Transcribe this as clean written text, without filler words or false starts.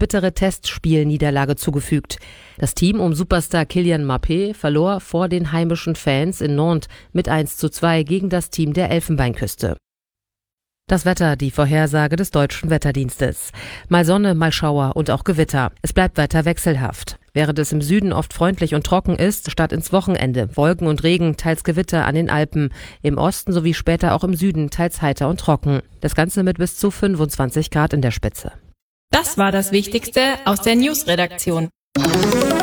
bittere Testspielniederlage zugefügt. Das Team um Superstar Kylian Mbappé verlor vor den heimischen Fans in Nantes mit 1:2 gegen das Team der Elfenbeinküste. Das Wetter, die Vorhersage des Deutschen Wetterdienstes. Mal Sonne, mal Schauer und auch Gewitter. Es bleibt weiter wechselhaft. Während es im Süden oft freundlich und trocken ist, statt ins Wochenende Wolken und Regen, teils Gewitter an den Alpen. Im Osten sowie später auch im Süden teils heiter und trocken. Das Ganze mit bis zu 25 Grad in der Spitze. Das war das Wichtigste aus der News-Redaktion.